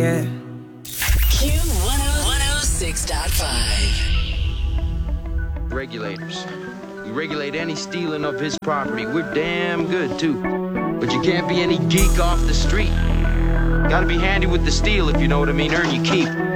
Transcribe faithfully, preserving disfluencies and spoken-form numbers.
yeah. Q one oh six point five. Regulators. We regulate any stealing of his property. We're damn good, too. But you can't be any geek off the street. Gotta be handy with the steel, if you know what I mean. Earn your keep.